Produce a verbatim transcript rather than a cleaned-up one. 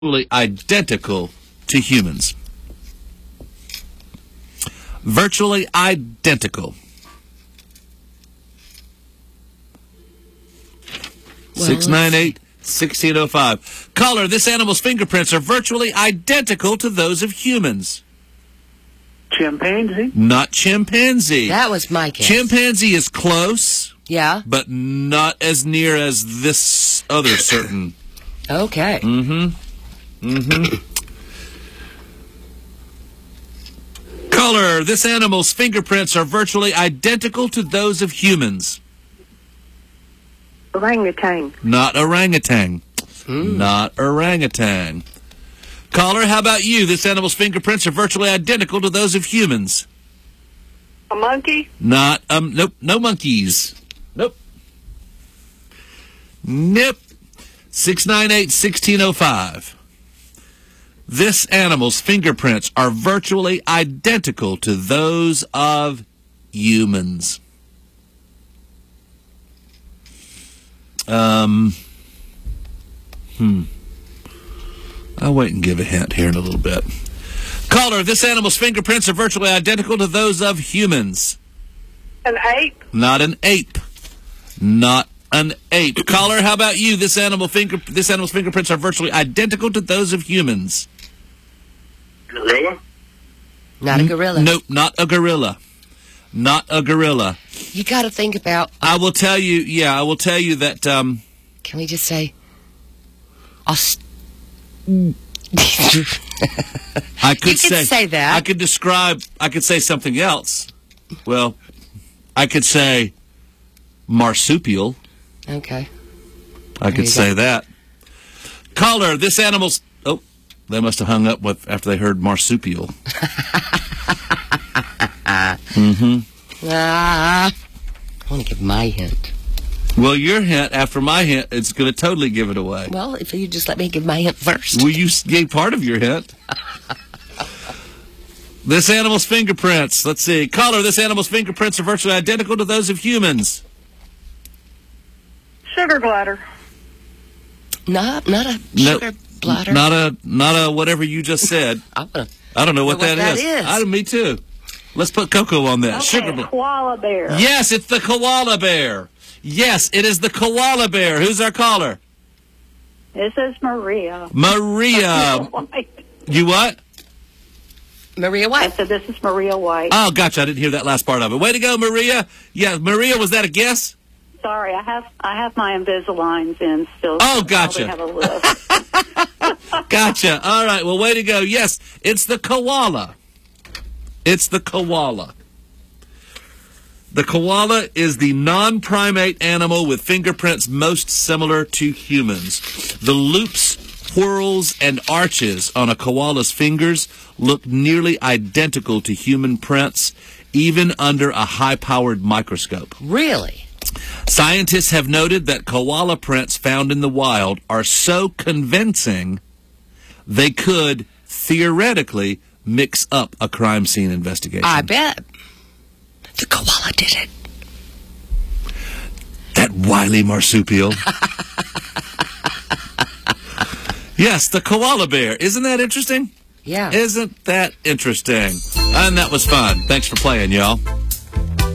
identical to humans. Virtually identical. Well, six nine eight, one six zero five. Caller, this animal's fingerprints are virtually identical to those of humans. Chimpanzee? Not chimpanzee. That was my guess. Chimpanzee is close, Yeah. but not as near as this other certain. Okay. Mm-hmm. Mm-hmm. Caller, this animal's fingerprints are virtually identical to those of humans. Orangutan. Not orangutan. Mm. Not orangutan. Caller, how about you? This animal's fingerprints are virtually identical to those of humans. A monkey? Not, um, nope, no monkeys. Nope. Nope. six nine eight, one six zero five. This animal's fingerprints are virtually identical to those of humans. Um, hmm. I'll wait and give a hint here in a little bit. Caller, this animal's fingerprints are virtually identical to those of humans. An ape? Not an ape. Not an ape. Caller, how about you? This animal finger this animal's fingerprints are virtually identical to those of humans. Gorilla? Not a gorilla. Nope, not a gorilla. Not a gorilla. You got to think about. I will tell you, yeah, I will tell you that, um... Can we just say. Aust- I could you could say, say that. I could describe, I could say something else. Well, I could say marsupial. Okay. I There could you say go. that. Caller, this animal's... Oh, they must have hung up with after they heard marsupial. mm-hmm. Ah, I want to give my hint. Well, your hint, after my hint, it's going to totally give it away. Well, if you just let me give my hint first. Well, you gave part of your hint. This animal's fingerprints. Let's see. Caller, this animal's fingerprints are virtually identical to those of humans. Sugar glider. Not, not a No, sugar bladder. Not a, not a whatever you just said. I wanna I don't know what, know what that that is. is. I, me too. Let's put Coco on that. Okay, Sugar a bla- koala bear. Yes, it's the koala bear. Yes, it is the koala bear. Who's our caller? This is Maria. Maria. White. You what? Maria I White. said, this is Maria White. Oh, gotcha. I didn't hear that last part of it. Way to go, Maria. Yeah, Maria, was that a guess? Sorry, I have I have my Invisaligns in still. Oh, so I gotcha. probably have a list. Gotcha. All right. Well, way to go. Yes, it's the koala. It's the koala. The koala is the non-primate animal with fingerprints most similar to humans. The loops, whorls, and arches on a koala's fingers look nearly identical to human prints, even under a high-powered microscope. Really? Scientists have noted that koala prints found in the wild are so convincing they could, theoretically, mix up a crime scene investigation. I bet. The koala did it. That wily marsupial. Yes, the koala bear. Isn't that interesting? Yeah. Isn't that interesting? And that was fun. Thanks for playing, y'all.